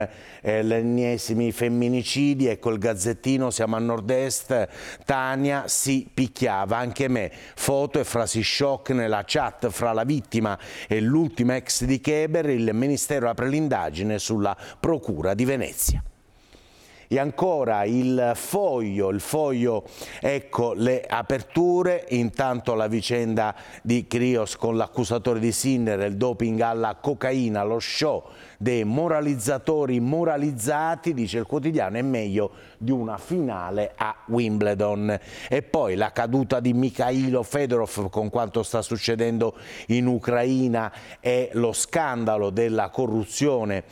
Gli ennesimi femminicidi, ecco il Gazzettino, siamo a nord-est, Tania si picchiava, anche me, foto e frasi shock nella chat fra la vittima e l'ultima ex di Cheber, il Ministero apre l'indagine sulla Procura di Venezia. E ancora il foglio, ecco le aperture, intanto la vicenda di Krios con l'accusatore di Sinner, il doping alla cocaina, lo show dei moralizzatori moralizzati, dice il quotidiano, è meglio di una finale a Wimbledon. E poi la caduta di Mikhailo Fedorov con quanto sta succedendo in Ucraina e lo scandalo della corruzione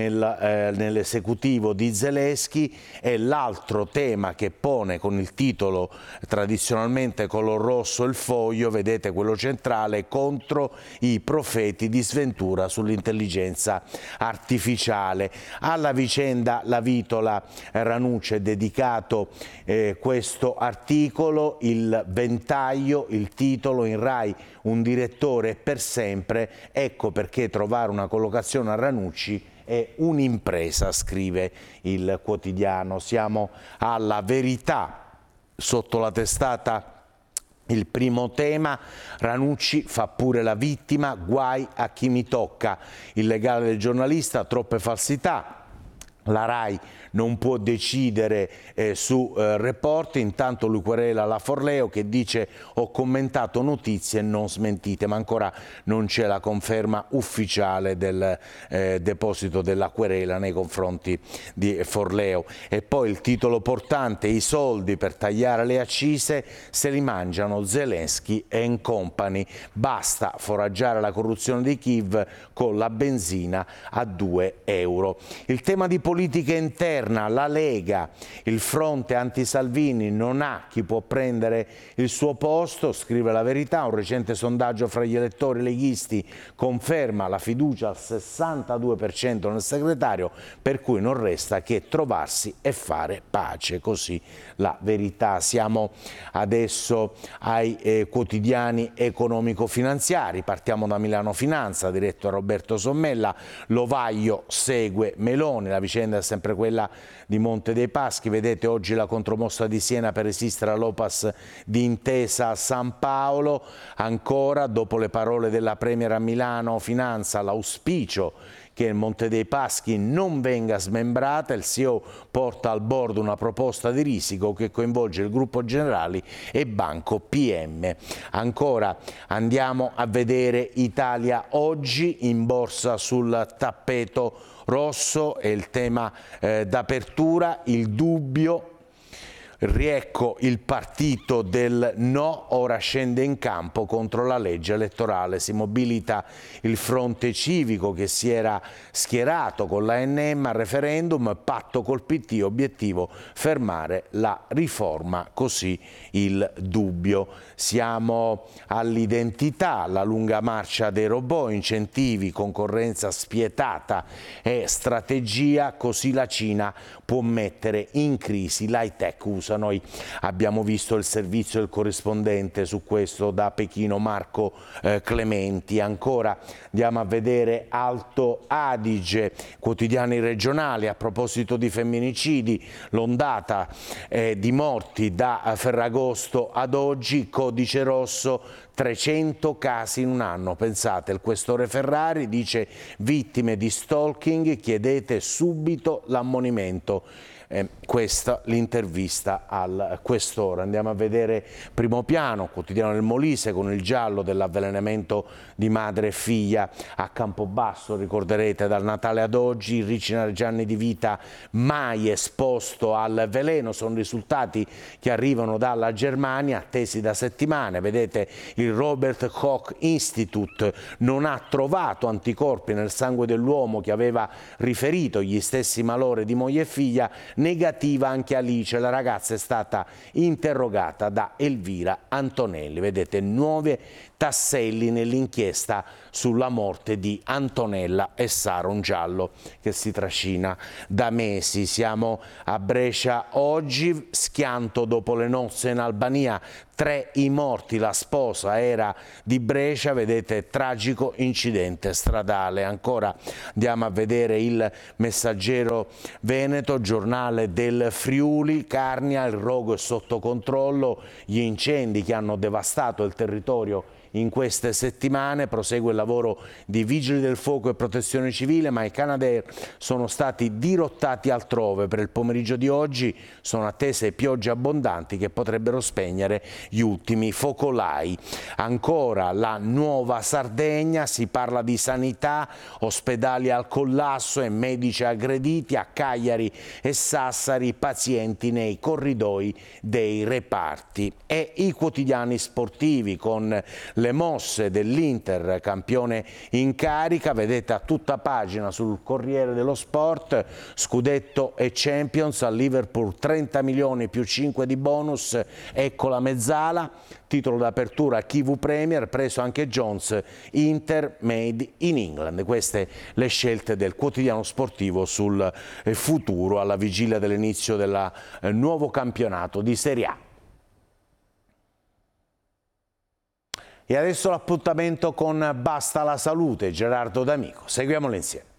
nell'esecutivo di Zelensky. E l'altro tema che pone con il titolo tradizionalmente color rosso il foglio, vedete quello centrale, contro i profeti di sventura sull'intelligenza artificiale. Alla vicenda La Vitola Ranucci è dedicato questo articolo, il ventaglio, il titolo in Rai, un direttore per sempre, ecco perché trovare una collocazione a Ranucci è un'impresa, scrive il quotidiano. Siamo alla Verità, sotto la testata il primo tema, Ranucci fa pure la vittima, guai a chi mi tocca, il legale del giornalista, troppe falsità. La Rai non può decidere su report, intanto lui querela la Forleo che dice ho commentato notizie non smentite, ma ancora non c'è la conferma ufficiale del deposito della querela nei confronti di Forleo. E poi il titolo portante, i soldi per tagliare le accise se li mangiano Zelensky e company, basta foraggiare la corruzione di Kiev con la benzina a 2 euro. Il tema di politica interna, la Lega, il fronte anti-Salvini non ha chi può prendere il suo posto, scrive La Verità, un recente sondaggio fra gli elettori leghisti conferma la fiducia al 62% nel segretario, per cui non resta che trovarsi e fare pace, così La Verità. Siamo adesso ai quotidiani economico-finanziari, partiamo da Milano Finanza, diretto da Roberto Sommella, Lovaglio segue Meloni, la vicenda è sempre quella di Monte dei Paschi, vedete oggi la contromossa di Siena per resistere all'Opas di Intesa a San Paolo, ancora dopo le parole della Premier a Milano Finanza l'auspicio che il Monte dei Paschi non venga smembrata, il CEO porta al board una proposta di risico che coinvolge il gruppo Generali e Banco PM. Ancora andiamo a vedere Italia Oggi, in borsa sul tappeto rosso è il tema d'apertura, il dubbio. Riecco il partito del no, ora scende in campo contro la legge elettorale, si mobilita il fronte civico che si era schierato con l'ANM al referendum, patto col PT, obiettivo fermare la riforma, così il dubbio. Siamo all'identità, la lunga marcia dei robot, incentivi, concorrenza spietata e strategia, così la Cina può mettere in crisi l'high tech USA. Noi abbiamo visto il servizio del corrispondente su questo da Pechino, Marco Clementi. Ancora andiamo a vedere Alto Adige, quotidiani regionali, a proposito di femminicidi, l'ondata di morti da Ferragosto ad oggi, codice rosso, 300 casi in un anno, pensate, il questore Ferrari dice vittime di stalking, chiedete subito l'ammonimento. Questa l'intervista al questore. Andiamo a vedere Primo Piano, quotidiano del Molise, con il giallo dell'avvelenamento di madre e figlia a Campobasso, ricorderete dal Natale ad oggi, Ricci Gianni di vita mai esposto al veleno, sono risultati che arrivano dalla Germania, attesi da settimane, vedete il Robert Koch Institute non ha trovato anticorpi nel sangue dell'uomo che aveva riferito gli stessi malori di moglie e figlia, negativa anche Alice, la ragazza è stata interrogata da Elvira Antonelli. Vedete, nuovi tasselli nell'inchiesta sulla morte di Antonella e Sara, un giallo che si trascina da mesi. Siamo a Brescia oggi, schianto dopo le nozze in Albania, 3 i morti, la sposa era di Brescia, vedete, tragico incidente stradale. Ancora andiamo a vedere il Messaggero Veneto, giornale del Friuli, Carnia, il rogo è sotto controllo, gli incendi che hanno devastato il territorio in queste settimane, prosegue il lavoro di Vigili del Fuoco e Protezione Civile, ma i Canadair sono stati dirottati altrove. Per il pomeriggio di oggi sono attese piogge abbondanti che potrebbero spegnere gli ultimi focolai. Ancora la Nuova Sardegna, si parla di sanità, ospedali al collasso e medici aggrediti, a Cagliari e Sassari pazienti nei corridoi dei reparti. E i quotidiani sportivi con le mosse dell'Inter, campione in carica, vedete a tutta pagina sul Corriere dello Sport, scudetto e Champions, a Liverpool 30 milioni più 5 di bonus, ecco la mezzala, titolo d'apertura Kivu Premier, preso anche Jones, Inter made in England. Queste le scelte del quotidiano sportivo sul futuro alla vigilia dell'inizio del nuovo campionato di Serie A. E adesso l'appuntamento con Basta la Salute, Gerardo D'Amico. Seguiamolo insieme.